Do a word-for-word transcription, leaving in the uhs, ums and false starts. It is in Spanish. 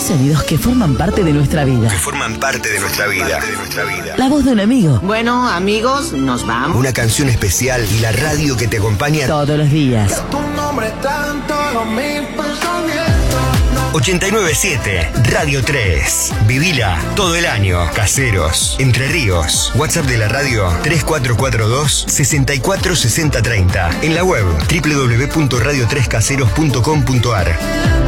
sonidos que forman parte de nuestra vida. Que forman parte de nuestra vida. La voz de un amigo. Bueno, amigos, nos vamos. Una canción especial y la radio que te acompaña todos los días. ochenta y nueve siete Radio tres. Vivila todo el año. Caseros, Entre Ríos. WhatsApp de la radio tres cuatro cuatro dos, seis cuatro seis cero tres cero. En la web doble u doble u doble u punto radio tres caseros punto com punto a r.